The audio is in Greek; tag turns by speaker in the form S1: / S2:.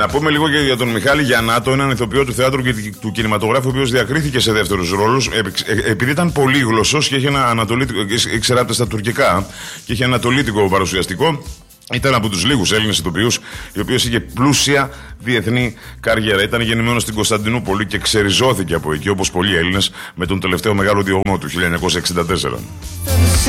S1: Να πούμε λίγο και για τον Μιχάλη Γιαννάτο, έναν ηθοποιό του θεάτρου και του κινηματογράφου, ο οποίος διακρίθηκε σε δεύτερους ρόλους, επειδή ήταν πολύγλωσσος και είχε ένα ανατολίτικο, ήξερα στα τουρκικά, και είχε ανατολίτικο παρουσιαστικό. Ήταν από τους λίγους Έλληνες ηθοποιούς, οι οποίοι είχε πλούσια διεθνή καριέρα. Ήταν γεννημένος στην Κωνσταντινούπολη και ξεριζώθηκε από εκεί, όπως πολλοί Έλληνες, με τον τελευταίο μεγάλο διωγμό του 1964.